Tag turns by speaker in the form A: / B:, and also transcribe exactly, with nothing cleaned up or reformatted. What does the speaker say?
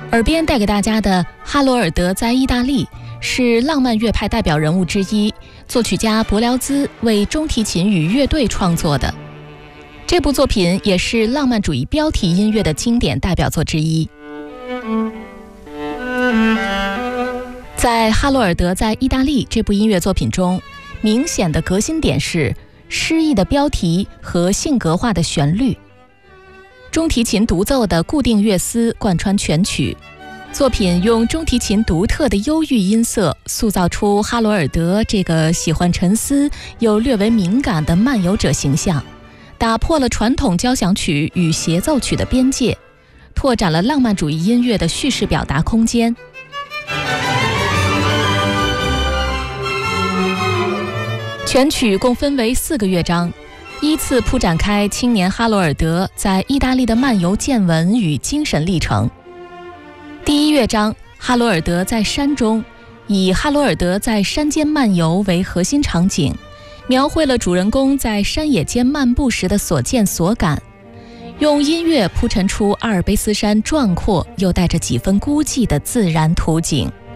A: 耳边带给大家的哈罗尔德在意大利是浪漫乐派代表人物之一，作曲家柏辽兹为中提琴与乐队创作的。这部作品也是浪漫主义标题音乐的经典代表作之一。在哈罗尔德在意大利这部音乐作品中，明显的革新点是诗意的标题和性格化的旋律。中提琴独奏的固定乐思贯穿全曲，作品用中提琴独特的忧郁音色塑造出哈罗尔德这个喜欢沉思又略为敏感的漫游者形象，打破了传统交响曲与协奏曲的边界，拓展了浪漫主义音乐的叙事表达空间。全曲共分为四个乐章，依次铺展开青年哈罗尔德在意大利的漫游见闻与精神历程。第一乐章，哈罗尔德在山中，以哈罗尔德在山间漫游为核心场景，描绘了主人公在山野间漫步时的所见所感，用音乐铺陈出阿尔卑斯山壮阔又带着几分孤寂的自然图景。